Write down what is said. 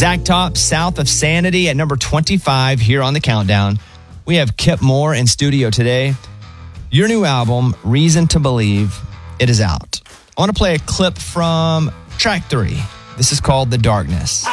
Zach Top, South of Sanity at number 25 here on the countdown. We have Kip Moore in studio today. Your new album, Reason to Believe, it is out. I want to play a clip from track 3. This is called The Darkness.